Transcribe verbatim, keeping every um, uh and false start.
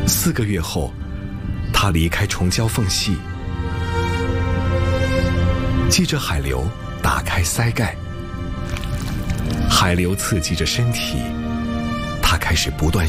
四个月后，他离开虫胶缝隙，系着海流打开鳃盖，海流刺激着身体，他开始不断